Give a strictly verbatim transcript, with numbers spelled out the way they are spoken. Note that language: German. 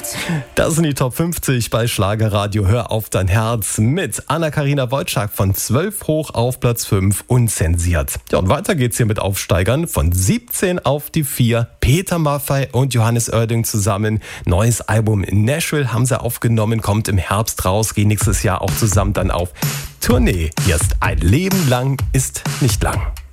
Das sind die Top fünfzig bei Schlagerradio Hör auf dein Herz mit Anna-Karina Wojcik von zwölf hoch auf Platz fünf unzensiert. Ja, und weiter geht's hier mit Aufsteigern von siebzehn auf die vier. Peter Maffay und Johannes Oerding zusammen. Neues Album in Nashville haben sie aufgenommen, kommt im Herbst raus, gehen nächstes Jahr auch zusammen dann auf Tournee. Hier ist Ein Leben lang ist nicht lang.